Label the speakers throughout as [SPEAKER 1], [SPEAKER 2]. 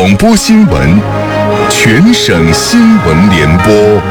[SPEAKER 1] 广播新闻，全省新闻联播。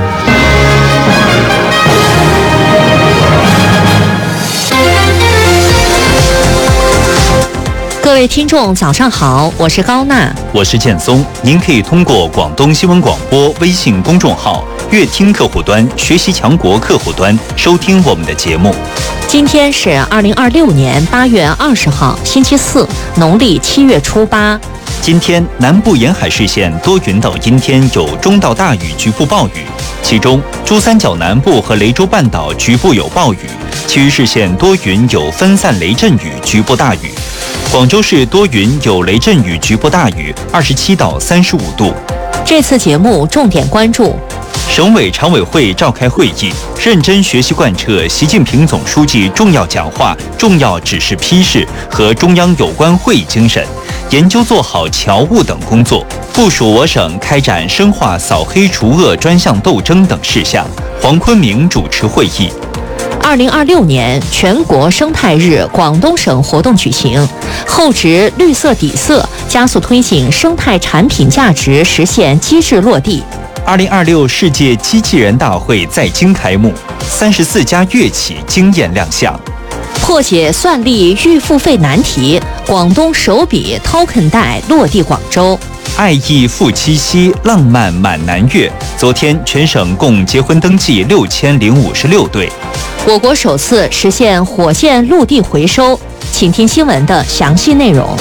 [SPEAKER 2] 各位听众早上好，我是高娜，
[SPEAKER 3] 我是建松。您可以通过广东新闻广播微信公众号、乐听客户端、学习强国客户端收听我们的节目。
[SPEAKER 2] 今天是2026年8月20号，星期四，农历7月初8。
[SPEAKER 3] 今天南部沿海市县多云到阴天，有中到大雨，局部暴雨。其中珠三角南部和雷州半岛局部有暴雨，其余市县多云，有分散雷阵雨，局部大雨。广州市多云有雷阵雨，局部大雨，27到35度。
[SPEAKER 2] 这次节目重点关注：
[SPEAKER 3] 省委常委会召开会议，认真学习贯彻习近平总书记重要讲话、重要指示批示和中央有关会议精神，研究做好侨务等工作，部署我省开展深化扫黑除恶专项斗争等事项。黄坤明主持会议。
[SPEAKER 2] 2026年全国生态日广东省活动举行，厚植绿色底色，加速推进生态产品价值实现机制落地。
[SPEAKER 3] 2026世界机器人大会在京开幕，34家乐企惊艳亮相。
[SPEAKER 2] 破解算力预付费难题，广东首笔 Token 贷落地广州。
[SPEAKER 3] 爱意赴七夕，浪漫满南粤。昨天全省共结婚登记6056对。
[SPEAKER 2] 我国首次实现火箭陆地回收，请听新闻的详细内容。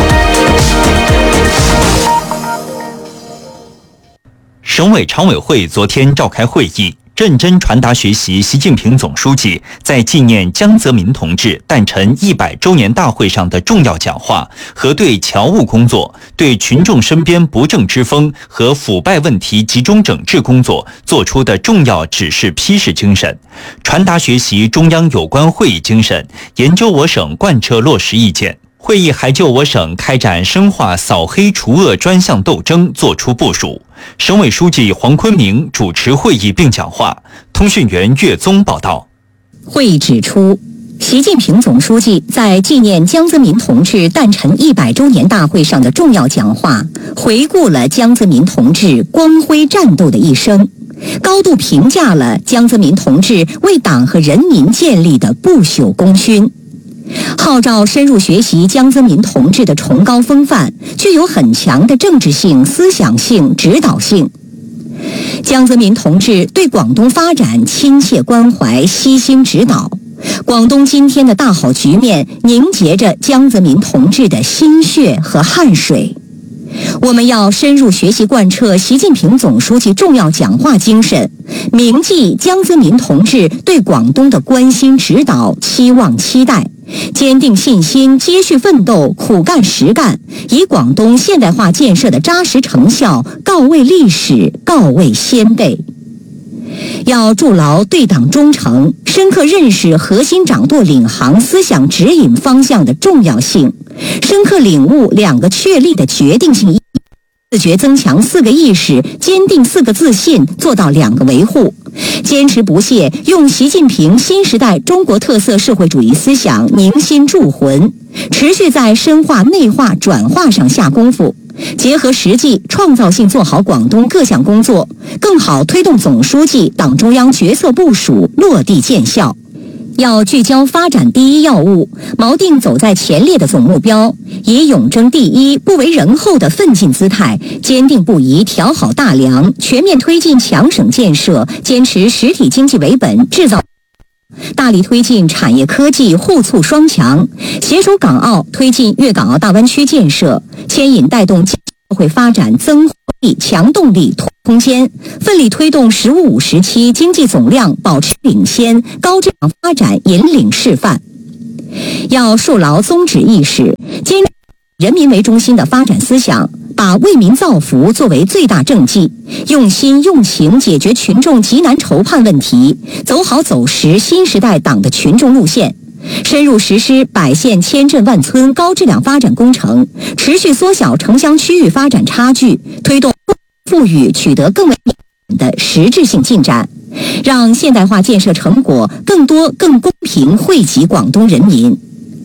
[SPEAKER 3] 省委常委会昨天召开会议，认真传达学习习近平总书记在纪念江泽民同志诞辰100周年大会上的重要讲话和对侨务工作、对群众身边不正之风和腐败问题集中整治工作作出的重要指示批示精神，传达学习中央有关会议精神，研究我省贯彻落实意见。会议还就我省开展深化扫黑除恶专项斗争作出部署。省委书记黄坤明主持会议并讲话。通讯员岳宗报道。
[SPEAKER 4] 会议指出，习近平总书记在纪念江泽民同志诞辰100周年大会上的重要讲话，回顾了江泽民同志光辉战斗的一生，高度评价了江泽民同志为党和人民建立的不朽功勋，号召深入学习江泽民同志的崇高风范，具有很强的政治性、思想性、指导性。江泽民同志对广东发展亲切关怀、悉心指导，广东今天的大好局面凝结着江泽民同志的心血和汗水。我们要深入学习贯彻习近平总书记重要讲话精神，铭记江泽民同志对广东的关心指导、期望期待，坚定信心，接续奋斗，苦干实干，以广东现代化建设的扎实成效告慰历史，告慰先辈。要筑牢对党忠诚，深刻认识核心掌舵领航思想指引方向的重要性，深刻领悟2个确立的决定性意义，自觉增强4个意识，坚定4个自信，做到2个维护，坚持不懈用习近平新时代中国特色社会主义思想凝心铸魂，持续在深化、内化、转化上下功夫，结合实际创造性做好广东各项工作，更好推动总书记、党中央决策部署落地见效。要聚焦发展第一要务，锚定走在前列的总目标，以永争第一、不为人后的奋进姿态，坚定不移调好大梁，全面推进强省建设，坚持实体经济为本，制造大力推进产业科技互促双强，携手港澳推进粤港澳大湾区建设，牵引带动社会发展增活力、强动力、空间，奋力推动“十五五”时期经济总量保持领先、高质量发展引领示范。要树牢宗旨意识，坚持人民为中心的发展思想，把为民造福作为最大政绩，用心用情解决群众急难愁盼问题，走好走实新时代党的群众路线，深入实施100县千镇万村高质量发展工程，持续缩小城乡区域发展差距，推动富裕取得更为的实质性进展，让现代化建设成果更多更公平惠及广东人民。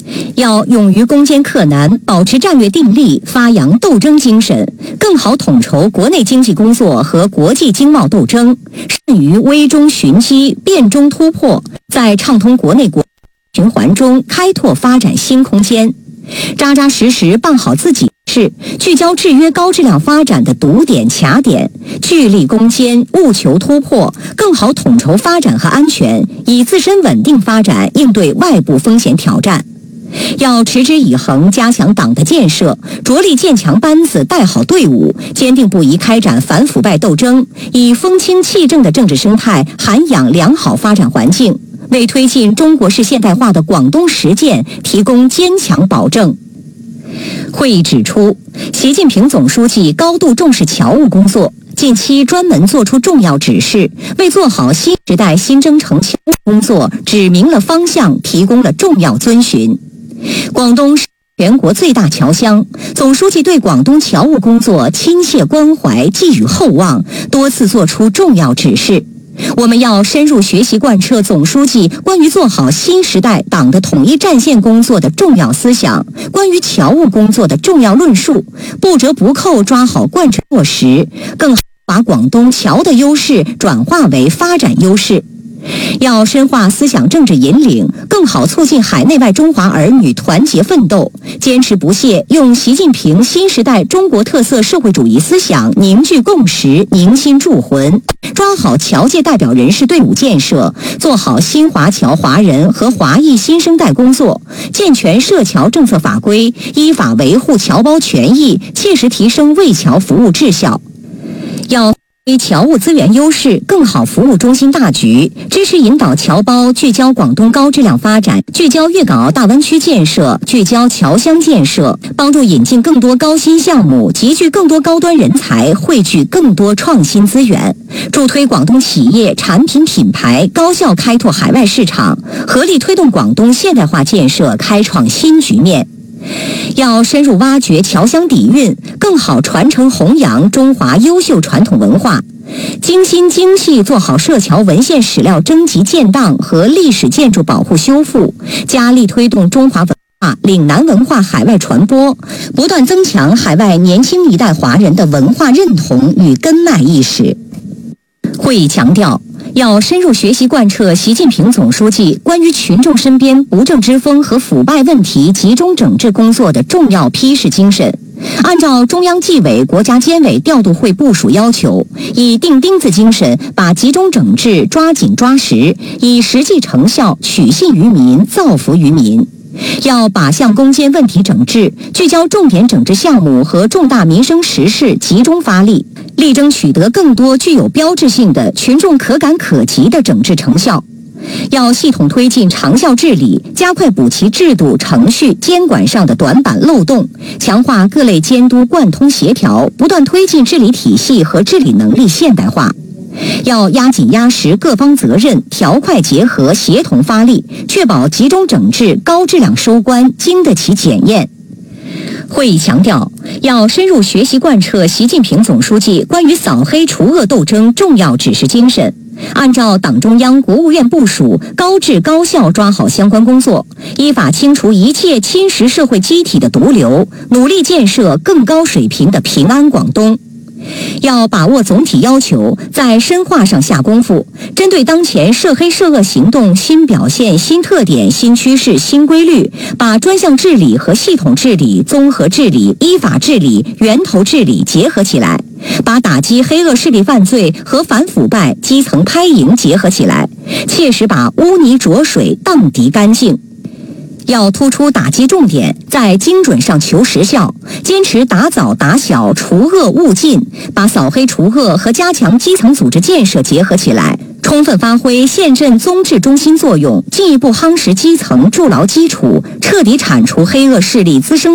[SPEAKER 4] 要勇于攻坚克难，保持战略定力，发扬斗争精神，更好统筹国内经济工作和国际经贸斗争，善于危中寻机，变中突破，在畅通国内国循环中开拓发展新空间，扎扎实实办好自己事，聚焦制约高质量发展的堵点卡点，聚力攻坚，务求突破，更好统筹发展和安全，以自身稳定发展应对外部风险挑战。要持之以恒加强党的建设，着力建强班子，带好队伍，坚定不移开展反腐败斗争，以风清气正的政治生态涵养良好发展环境，为推进中国式现代化的广东实践提供坚强保证。会议指出，习近平总书记高度重视侨务工作，近期专门作出重要指示，为做好新时代新征程侨务工作指明了方向，提供了重要遵循。广东是全国最大侨乡，总书记对广东侨务工作亲切关怀，寄予厚望，多次作出重要指示。我们要深入学习贯彻总书记关于做好新时代党的统一战线工作的重要思想，关于侨务工作的重要论述，不折不扣抓好贯彻落实，更好把广东侨的优势转化为发展优势。要深化思想政治引领，更好促进海内外中华儿女团结奋斗，坚持不懈用习近平新时代中国特色社会主义思想凝聚共识，凝心铸魂，抓好侨界代表人士队伍建设，做好新华侨华人和华裔新生代工作，健全涉侨政策法规，依法维护侨胞权益，切实提升为侨服务质效。要为侨务资源优势，更好服务中心大局，支持引导侨胞聚焦广东高质量发展，聚焦粤港澳大湾区建设，聚焦侨乡建设，帮助引进更多高新项目，集聚更多高端人才，汇聚更多创新资源，助推广东企业产品品牌高效开拓海外市场，合力推动广东现代化建设开创新局面。要深入挖掘侨乡底蕴，更好传承弘扬中华优秀传统文化，精心精细做好涉侨文献史料征集建档和历史建筑保护修复，加力推动中华文化、岭南文化海外传播，不断增强海外年轻一代华人的文化认同与根脉意识。会议强调，要深入学习贯彻习近平总书记关于群众身边不正之风和腐败问题集中整治工作的重要批示精神，按照中央纪委国家监委调度会部署要求，以钉钉子精神把集中整治抓紧抓实，以实际成效取信于民，造福于民。要靶向攻坚问题整治，聚焦重点整治项目和重大民生实事，集中发力，力争取得更多具有标志性的群众可感可及的整治成效。要系统推进长效治理，加快补齐制度、程序、监管上的短板漏洞，强化各类监督贯通协调，不断推进治理体系和治理能力现代化。要压紧压实各方责任，调快结合，协同发力，确保集中整治、高质量收官，经得起检验。会议强调，要深入学习贯彻习近平总书记关于扫黑除恶斗争重要指示精神，按照党中央、国务院部署，高质高效抓好相关工作，依法清除一切侵蚀社会机体的毒瘤，努力建设更高水平的平安广东。要把握总体要求，在深化上下功夫，针对当前涉黑涉恶行动新表现、新特点、新趋势、新规律，把专项治理和系统治理、综合治理、依法治理、源头治理结合起来，把打击黑恶势力犯罪和反腐败基层拍赢结合起来，切实把污泥浊水荡涤干净。要突出打击重点，在精准上求实效，坚持打早打小，除恶务尽，把扫黑除恶和加强基层组织建设结合起来，充分发挥县镇综治中心作用，进一步夯实基层筑牢基础，彻底铲除黑恶势力滋生